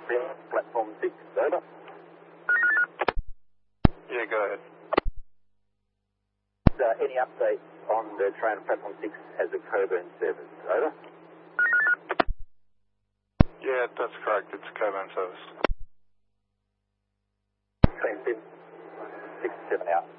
Platform 6, over. Yeah, go ahead. Any update on the train on Platform 6 as a Coburn service, over? Yeah, that's correct. It's Coburn service. Train 6, 7 out.